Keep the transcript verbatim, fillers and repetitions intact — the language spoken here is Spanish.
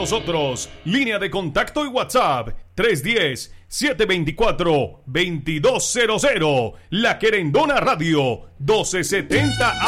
nosotros. Línea de contacto y WhatsApp tres uno cero, siete dos cuatro, dos dos cero cero. La Querendona Radio doce setenta